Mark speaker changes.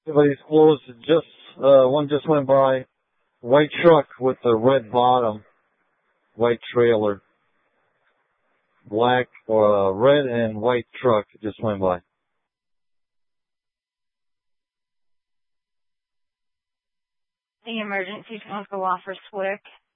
Speaker 1: Everybody's closed. One just went by. White truck with the red bottom. White trailer. Black, red and white truck just went by.
Speaker 2: The emergency phone go off for Swick.